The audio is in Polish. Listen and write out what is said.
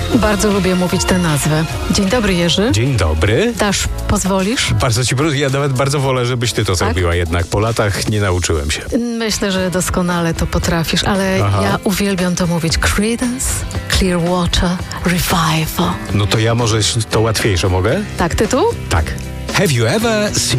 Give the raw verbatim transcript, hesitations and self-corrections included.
Bardzo lubię mówić tę nazwę. Dzień dobry, Jerzy. Dzień dobry. Dasz, pozwolisz? Bardzo ci proszę, ja nawet bardzo wolę, żebyś ty to Tak? zrobiła jednak. Po latach nie nauczyłem się. Myślę, że doskonale to potrafisz, ale Aha. ja uwielbiam to mówić. Creedence, Clearwater, Revival. No to ja może to łatwiejsze mogę? Tak, tytuł? Tak. Have you ever seen